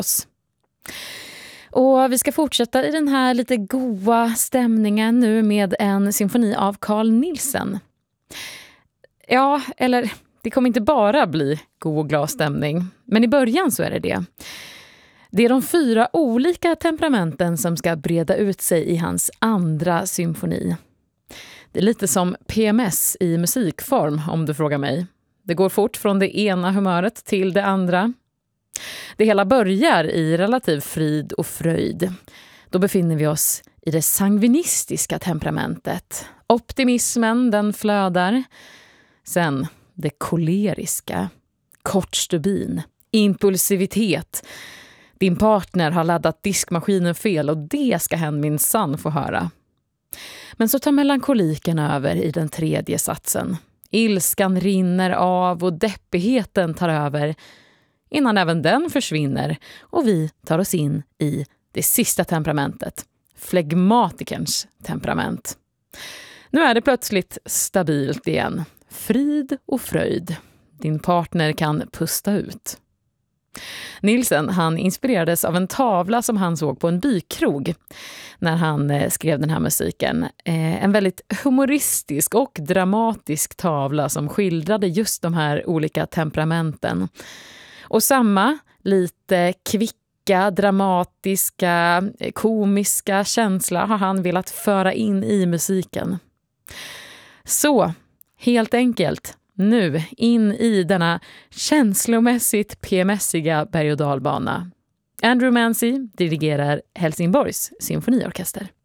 oss. Och vi ska fortsätta i den här lite goa stämningen nu med en symfoni av Carl Nielsen. Ja, eller det kommer inte bara bli god och glad stämning, men i början så är det. Det är de 4 olika temperamenten som ska breda ut sig i hans andra symfoni. Det är lite som PMS i musikform om du frågar mig. Det går fort från det ena humöret till det andra. Det hela börjar i relativ frid och fröjd. Då befinner vi oss i det sangvinistiska temperamentet. Optimismen, den flödar. Sen det koleriska, kort stubin, impulsivitet. Din partner har laddat diskmaskinen fel och det ska hen minsann få höra. Men så tar melankoliken över i den 3:e satsen. Ilskan rinner av och deppigheten tar över innan även den försvinner och vi tar oss in i det sista temperamentet, flegmatikerns temperament. Nu är det plötsligt stabilt igen. Frid och fröjd. Din partner kan pusta ut. Nielsen, han inspirerades av en tavla som han såg på en bykrog när han skrev den här musiken. En väldigt humoristisk och dramatisk tavla som skildrade just de här olika temperamenten. Och samma lite kvicka, dramatiska, komiska känsla har han velat föra in i musiken. Så, helt enkelt, nu in i denna känslomässigt PMS-iga berg- och dalbana. Andrew Mancy dirigerar Helsingborgs symfoniorkester.